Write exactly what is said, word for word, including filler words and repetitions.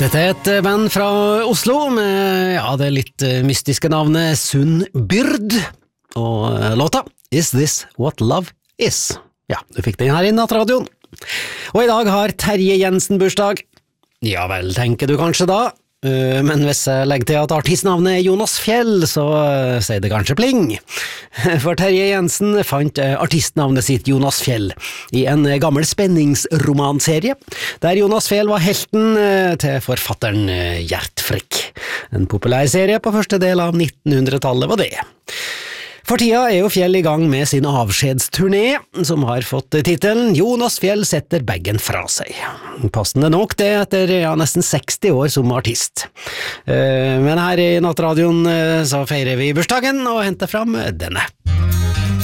Dette er et band fra Oslo med ja, det litt mystiske navnet Sunn Byrd, og låta Is This What Love Is? Ja, du fikk den her i Nattradioen. Og i dag har Terje Jensen bursdag. Ja vel, tenker du kanskje da. Men hvis jeg legger til at artistnavnet er Jonas Fjell, så sier det kanskje pling. For Terje Jensen fant artistnavnet sitt Jonas Fjell i en gammel spenningsromanserie, der Jonas Fjell var helten til forfatteren Gjert Frikk. En populær serie på første del av nittenhundretallet var det. For tida er jo Fjell i gang med sin avskjedsturné, som har fått titelen Jonas Fjell setter baggen fra seg. Passende nok det etter ja, nesten seksti år som artist. Men her i Nattradioen så feirer vi bursdagen og henter fram denne.